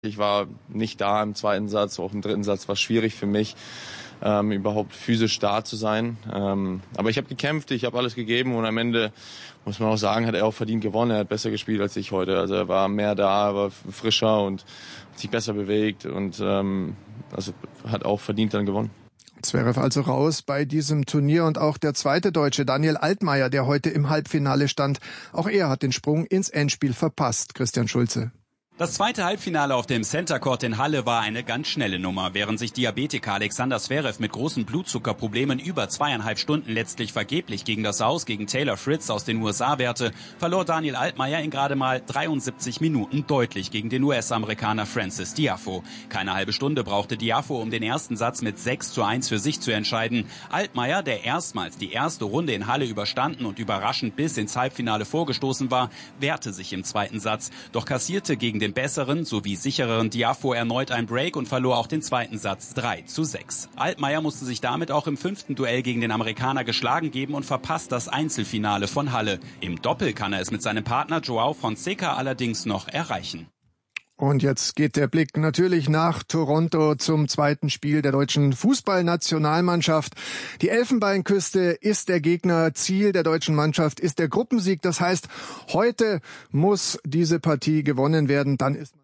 Ich war nicht da im zweiten Satz, auch im dritten Satz war es schwierig für mich, überhaupt physisch da zu sein. Aber ich habe gekämpft, ich habe alles gegeben und am Ende, muss man auch sagen, hat er auch verdient gewonnen. Er hat besser gespielt als ich heute. Also er war mehr da, er war frischer und hat sich besser bewegt und also hat auch verdient dann gewonnen. Zverev also raus bei diesem Turnier und auch der zweite Deutsche, Daniel Altmaier, der heute im Halbfinale stand. Auch er hat den Sprung ins Endspiel verpasst. Christian Schulze. Das zweite Halbfinale auf dem Center Court in Halle war eine ganz schnelle Nummer. Während sich Diabetiker Alexander Zverev mit großen Blutzuckerproblemen über 2,5 Stunden letztlich vergeblich gegen das Aus gegen Taylor Fritz aus den USA wehrte, verlor Daniel Altmaier in gerade mal 73 Minuten deutlich gegen den US-Amerikaner Francis Tiafoe. Keine halbe Stunde brauchte Tiafoe, um den ersten Satz mit 6:1 für sich zu entscheiden. Altmaier, der erstmals die erste Runde in Halle überstanden und überraschend bis ins Halbfinale vorgestoßen war, wehrte sich im zweiten Satz, doch kassierte gegen den besseren sowie sichereren Tiafoe erneut ein Break und verlor auch den zweiten Satz 3:6. Altmaier musste sich damit auch im 5. Duell gegen den Amerikaner geschlagen geben und verpasst das Einzelfinale von Halle. Im Doppel kann er es mit seinem Partner Joao Fonseca allerdings noch erreichen. Und jetzt geht der Blick natürlich nach Toronto zum zweiten Spiel der deutschen Fußballnationalmannschaft. Die Elfenbeinküste ist der Gegner. Ziel der deutschen Mannschaft ist der Gruppensieg. Das heißt, heute muss diese Partie gewonnen werden. Dann ist